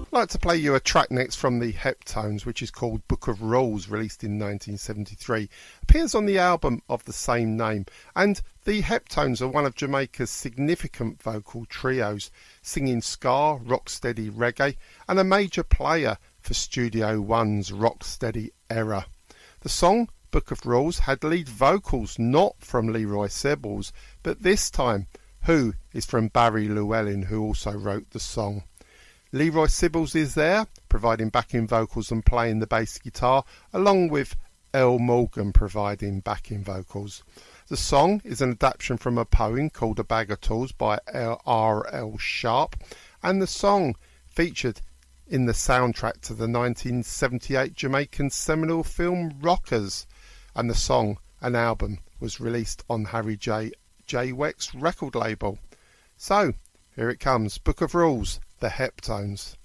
I'd like to play you a track next from the Heptones, which is called Book of Rules, released in 1973. Appears on the album of the same name, and the Heptones are one of Jamaica's significant vocal trios, singing ska, rocksteady reggae, and a major player for Studio One's rocksteady era. The song Book of Rules had lead vocals not from Leroy Sibbles, but this time who is from Barry Llewellyn, who also wrote the song. Leroy Sibbles is there, providing backing vocals and playing the bass guitar, along with Earl Morgan providing backing vocals. The song is an adaptation from a poem called A Bag of Tools by R.L. Sharp, and the song featured in the soundtrack to the 1978 Jamaican seminal film Rockers, and the song and album was released on Harry J. Weck's record label. So, here it comes, Book of Rules, the Heptones.